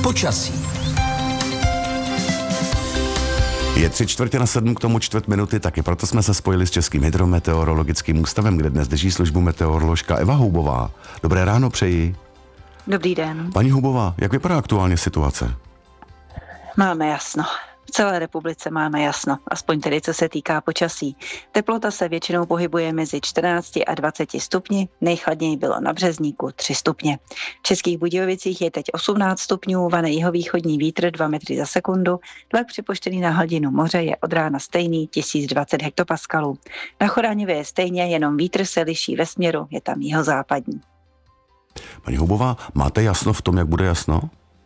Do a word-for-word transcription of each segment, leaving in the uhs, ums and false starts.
Počasí. Je tři čtvrtě na sedm, k tomu čtvrt minuty, taky proto jsme se spojili s Českým hydrometeorologickým ústavem, kde dnes drží službu meteoroložka Eva Houbová. Dobré ráno přeji. Dobrý den. Paní Houbová, jak vypadá aktuálně situace? Máme jasno. V celé republice máme jasno, aspoň tedy co se týká počasí. Teplota se většinou pohybuje mezi čtrnácti a dvaceti stupni, nejchladněji bylo na Březníku tři stupně. V Českých Budějovicích je teď osmnáct stupňů, vane jihovýchodní vítr dva metry za sekundu, tlak připočtený na hladinu moře je od rána stejný tisíc dvacet hektopaskalů. Na Choráňově je stejně, jenom vítr se liší ve směru, je tam jihozápadní. Paní Houbová, máte jasno v tom, jak bude jasno?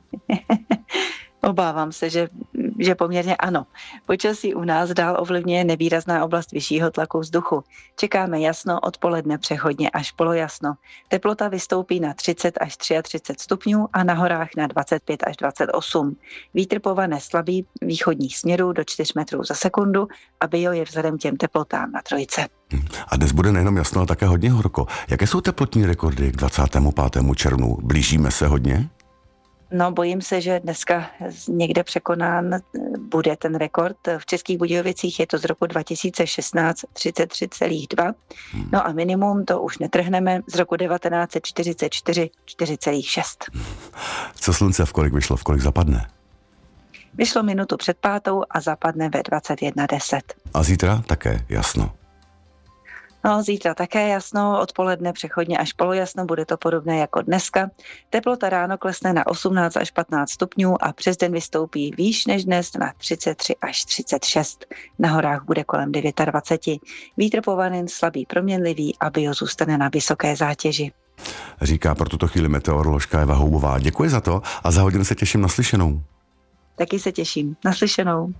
Obávám se, že, že poměrně ano. Počasí u nás dál ovlivňuje nevýrazná oblast vyššího tlaku vzduchu. Čekáme jasno, odpoledne přechodně až polojasno. Teplota vystoupí na třicet až třicet tři stupňů a na horách na dvacet pět až dvacet osm. Vítr povane slabý východních směrů do čtyři metrů za sekundu a bio je vzhledem těm teplotám na trojce. A dnes bude nejenom jasno, ale také hodně horko. Jaké jsou teplotní rekordy k dvacátému pátému červnu? Blížíme se hodně? No, bojím se, že dneska někde překonán bude ten rekord. V Českých Budějovicích je to z roku dva tisíce šestnáct třicet tři celá dva. No a minimum to už netrhneme z roku devatenáct set čtyřicet čtyři čtyři celá šest. Co slunce v kolik vyšlo, v kolik zapadne? Vyšlo minutu před pátou a zapadne ve dvacet jedna deset. A zítra také jasno. No, zítra také jasno, odpoledne přechodně až polojasno, bude to podobné jako dneska. Teplota ráno klesne na osmnáct až patnáct stupňů a přes den vystoupí výš než dnes na třicet tři až třicet šest. Na horách bude kolem dvacet devět. Vítr povanen slabý proměnlivý a bio zůstane na vysoké zátěži. Říká pro tuto chvíli meteoroložka Eva Houbová. Děkuji za to a za hodinu se těším na slyšenou. Taky se těším. Naslyšenou.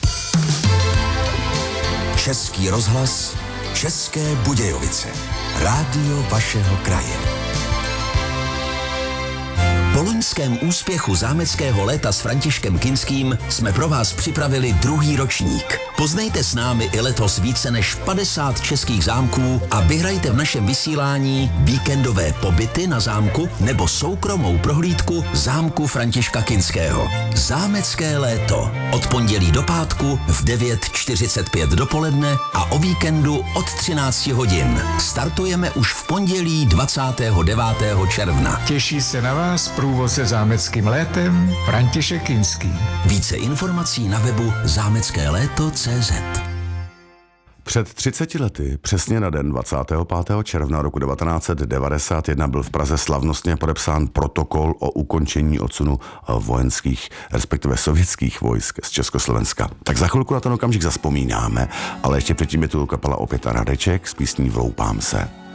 Český rozhlas, České Budějovice. Rádio vašeho kraje. Po loňském úspěchu zámeckého léta s Františkem Kinským jsme pro vás připravili druhý ročník. Poznejte s námi i letos více než padesát českých zámků a vyhrajte v našem vysílání víkendové pobyty na zámku nebo soukromou prohlídku zámku Františka Kinského. Zámecké léto. Od pondělí do pátku v devět čtyřicet pět dopoledne a o víkendu od třináct hodin. Startujeme už v pondělí dvacátého devátého června. Těší se na vás průvodce zámeckým létem František Kinský. Více informací na webu zámecké léto tečka cé zet. Před třiceti lety, přesně na den dvacátého pátého června roku devatenáct set devadesát jedna byl v Praze slavnostně podepsán protokol o ukončení odsunu vojenských, respektive sovětských vojsk z Československa. Tak za chvilku na ten okamžik zazpomínáme, ale ještě předtím je tu kapela Opět a Radeček s písní Vloupám se.